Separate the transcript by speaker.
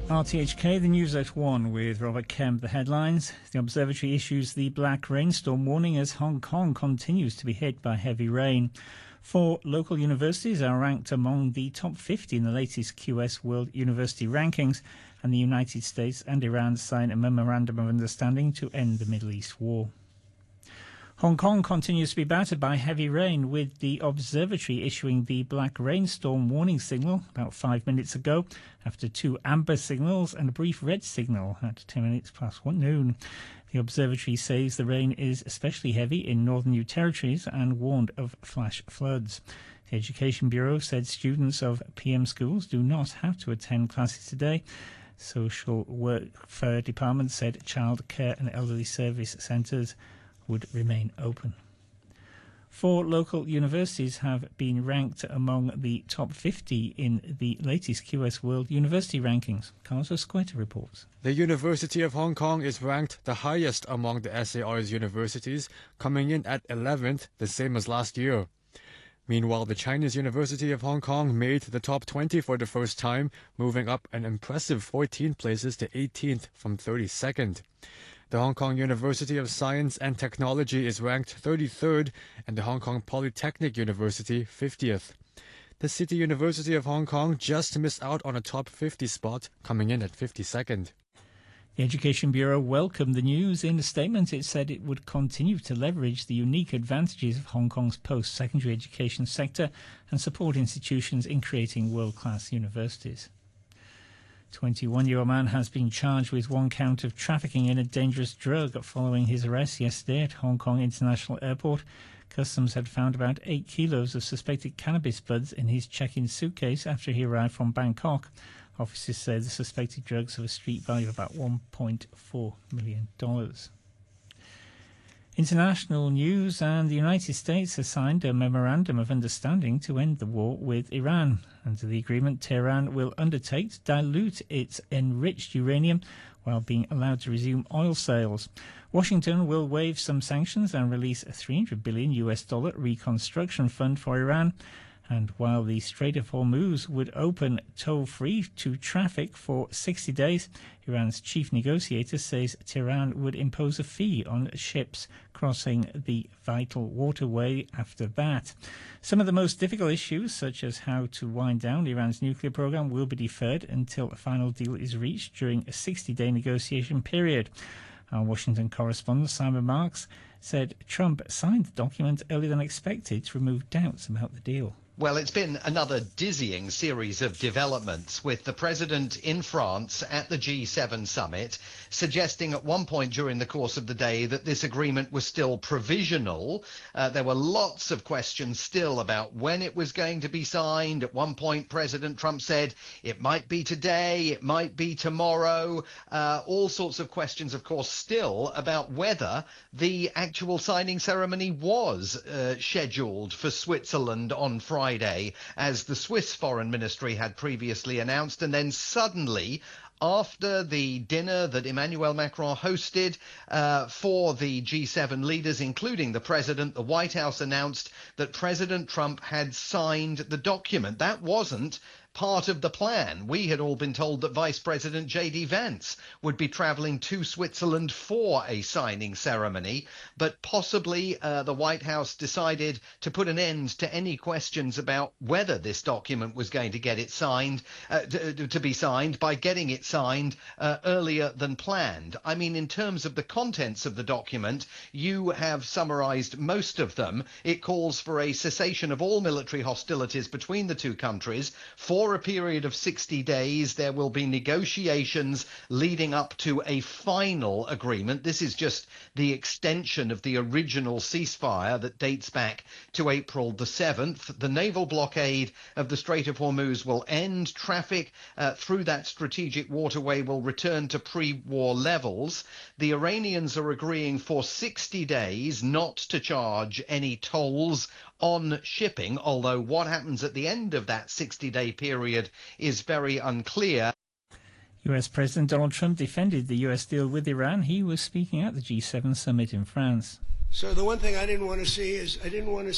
Speaker 1: RTHK, the news at 1 with Robert Kemp. The headlines. The observatory issues the black rainstorm warning as Hong Kong continues to be hit by heavy rain. 4 local universities are ranked among the top 50 in the latest QS World University Rankings, and the United States and Iran sign a memorandum of understanding to end the Middle East war. Hong Kong continues to be battered by heavy rain, with the observatory issuing the black rainstorm warning signal about 5 minutes ago, after 2 amber signals and a brief red signal at 10 minutes past noon. The observatory says the rain is especially heavy in northern New Territories and warned of flash floods. The Education Bureau said students of PM schools do not have to attend classes today. Social Welfare Department said child care and elderly service centres would remain open. 4 local universities have been ranked among the top 50 in the latest QS World University Rankings. Carlos Escueta reports.
Speaker 2: The University of Hong Kong is ranked the highest among the SAR's universities, coming in at 11th, the same as last year. Meanwhile, the Chinese University of Hong Kong made the top 20 for the first time, moving up an impressive 14 places to 18th from 32nd. The Hong Kong University of Science and Technology is ranked 33rd and the Hong Kong Polytechnic University 50th. The City University of Hong Kong just missed out on a top 50 spot, coming in at 52nd.
Speaker 1: The Education Bureau welcomed the news. In a statement, it said it would continue to leverage the unique advantages of Hong Kong's post-secondary education sector and support institutions in creating world-class universities. 21-year-old man has been charged with 1 count of trafficking in a dangerous drug following his arrest yesterday at Hong Kong International Airport. Customs had found about 8 kilos of suspected cannabis buds in his check-in suitcase after he arrived from Bangkok. Officers say the suspected drugs have a street value of about $1.4 million. International news, and the United States has signed a memorandum of understanding to end the war with Iran. Under the agreement, Tehran will undertake to dilute its enriched uranium while being allowed to resume oil sales. Washington will waive some sanctions and release a $300 billion reconstruction fund for Iran. And while the Strait of Hormuz would open toll-free to traffic for 60 days, Iran's chief negotiator says Tehran would impose a fee on ships crossing the vital waterway after that. Some of the most difficult issues, such as how to wind down Iran's nuclear program, will be deferred until a final deal is reached during a 60-day negotiation period. Our Washington correspondent Simon Marks said Trump signed the document earlier than expected to remove doubts about the deal.
Speaker 3: Well, it's been another dizzying series of developments, with the president in France at the G7 summit suggesting at one point during the course of the day that this agreement was still provisional. There were lots of questions still about when it was going to be signed. At one point, President Trump said it might be today, it might be tomorrow. All sorts of questions, of course, still about whether the actual signing ceremony was scheduled for Switzerland on Friday, as the Swiss Foreign Ministry had previously announced. And then suddenly, after the dinner that Emmanuel Macron hosted for the G7 leaders, including the president, the White House announced that President Trump had signed the document. That wasn't part of the plan. We had all been told that Vice President J.D. Vance would be travelling to Switzerland for a signing ceremony, but possibly the White House decided to put an end to any questions about whether this document was going to get it signed, to be signed, by getting it signed earlier than planned. I mean, in terms of the contents of the document, you have summarised most of them. It calls for a cessation of all military hostilities between the two countries for a period of 60 days. There will be negotiations leading up to a final agreement. This is just the extension of the original ceasefire that dates back to April the 7th. The naval blockade of the Strait of Hormuz will end. Traffic through that strategic waterway will return to pre-war levels. The Iranians are agreeing for 60 days not to charge any tolls on shipping, although what happens at the end of that 60-day period is very unclear.
Speaker 1: US President Donald Trump defended the US deal with Iran. He was speaking at the G7 summit in France.
Speaker 4: So the one thing I didn't want to see is I didn't want to